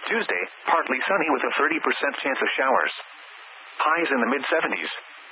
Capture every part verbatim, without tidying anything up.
Tuesday, partly sunny with a thirty percent chance of showers. Highs in the mid seventies.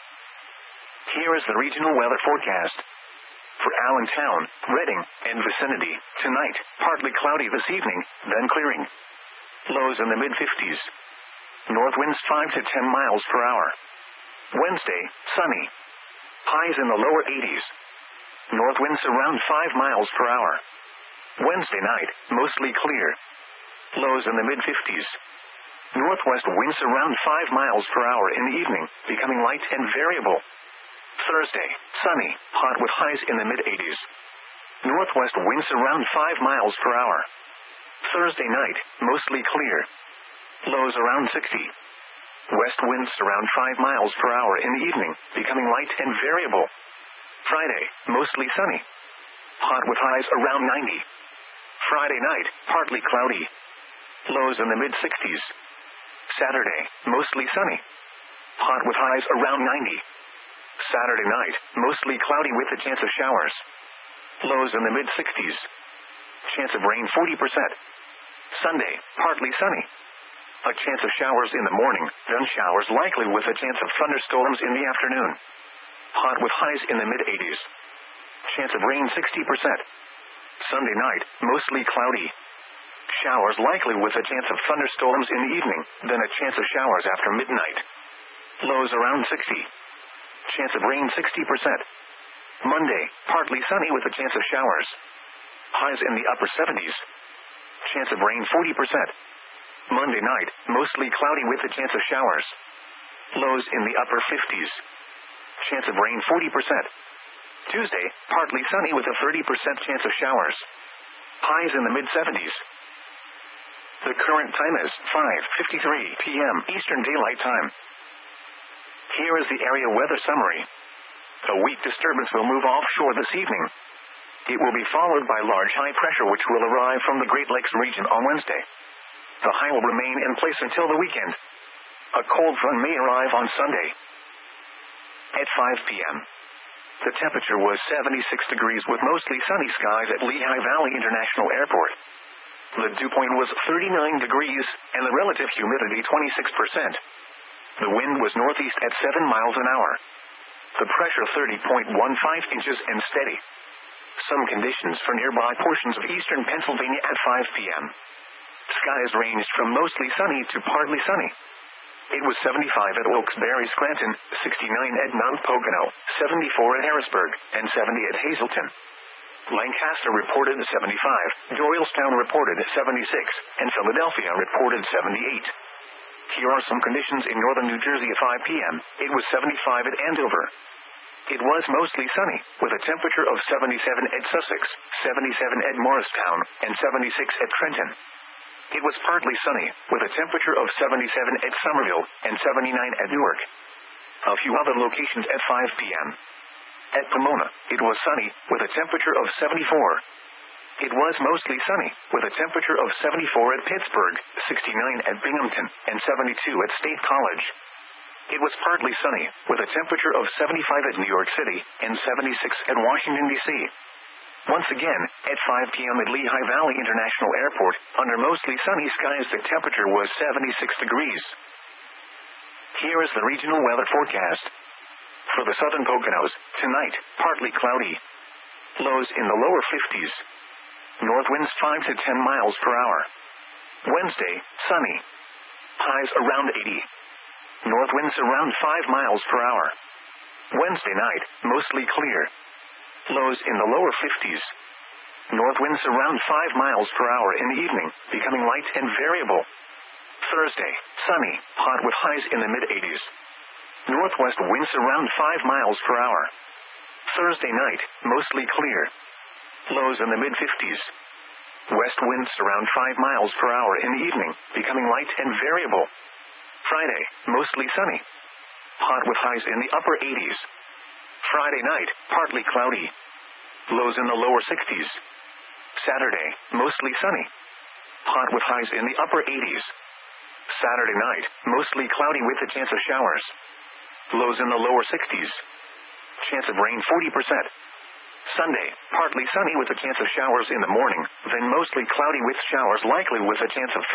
Here is the regional weather forecast. For Allentown, Reading, and vicinity, tonight, partly cloudy this evening, then clearing. Lows in the mid fifties. North winds five to ten miles per hour. Wednesday, sunny. Highs in the lower eighties. North winds around five miles per hour. Wednesday night, mostly clear. Lows in the mid fifties. Northwest winds around five miles per hour in the evening, becoming light and variable. Thursday, sunny, hot with highs in the mid eighties. Northwest winds around five miles per hour. Thursday night, mostly clear. Lows around sixty. West winds around five miles per hour in the evening, becoming light and variable. Friday, mostly sunny. Hot with highs around ninety. Friday night, partly cloudy. Lows in the mid sixties. Saturday, mostly sunny. Hot with highs around ninety. Saturday night, mostly cloudy with a chance of showers. Lows in the mid sixties. Chance of rain forty percent. Sunday, partly sunny. A chance of showers in the morning, then showers likely with a chance of thunderstorms in the afternoon. Hot with highs in the mid eighties. Chance of rain sixty percent. Sunday night, mostly cloudy. Showers likely with a chance of thunderstorms in the evening, then a chance of showers after midnight. Lows around sixty. Chance of rain sixty percent. Monday, partly sunny with a chance of showers. Highs in the upper seventies. Chance of rain forty percent. Monday night, mostly cloudy with a chance of showers. Lows in the upper fifties. Chance of rain forty percent. Tuesday, partly sunny with a thirty percent chance of showers. Highs in the mid seventies. The current time is five fifty-three p m Eastern Daylight Time. Here is the area weather summary. A weak disturbance will move offshore this evening. It will be followed by large high pressure which will arrive from the Great Lakes region on Wednesday. The high will remain in place until the weekend. A cold front may arrive on Sunday. At five p m, the temperature was seventy-six degrees with mostly sunny skies at Lehigh Valley International Airport. The dew point was thirty-nine degrees, and the relative humidity twenty-six percent. The wind was northeast at seven miles an hour. The pressure thirty point one five inches and steady. Some conditions for nearby portions of eastern Pennsylvania at five p m Skies ranged from mostly sunny to partly sunny. It was seventy-five at Wilkes-Barre, Scranton, sixty-nine at Mount Pocono, seventy-four at Harrisburg, and seventy at Hazleton. Lancaster reported seventy-five, Doylestown reported seventy-six, and Philadelphia reported seventy-eight. Here are some conditions in northern New Jersey at five p m It was seventy-five at Andover. It was mostly sunny, with a temperature of seventy-seven at Sussex, seventy-seven at Morristown, and seventy-six at Trenton. It was partly sunny, with a temperature of seventy-seven at Somerville, and seventy-nine at Newark. A few other locations at five p m At Pomona, it was sunny, with a temperature of seventy-four. It was mostly sunny, with a temperature of seventy-four at Pittsburgh, sixty-nine at Binghamton, and seventy-two at State College. It was partly sunny, with a temperature of seventy-five at New York City, and seventy-six at Washington, D C Once again, at five p m at Lehigh Valley International Airport, under mostly sunny skies the temperature was seventy-six degrees. Here is the regional weather forecast. For the southern Poconos, tonight, partly cloudy. Lows in the lower fifties. North winds five to ten miles per hour. Wednesday, sunny. Highs around eighty. North winds around five miles per hour. Wednesday night, mostly clear. Lows in the lower fifties. North winds around five miles per hour in the evening, becoming light and variable. Thursday, sunny, hot with highs in the mid eighties. Northwest winds around five miles per hour. Thursday night, mostly clear. Lows in the mid fifties. West winds around five miles per hour in the evening, becoming light and variable. Friday, mostly sunny. Hot with highs in the upper eighties. Friday night, partly cloudy. Lows in the lower sixties. Saturday, mostly sunny. Hot with highs in the upper eighties. Saturday night, mostly cloudy with a chance of showers. Lows in the lower sixties. Chance of rain forty percent. Sunday, partly sunny with a chance of showers in the morning, then mostly cloudy with showers likely with a chance of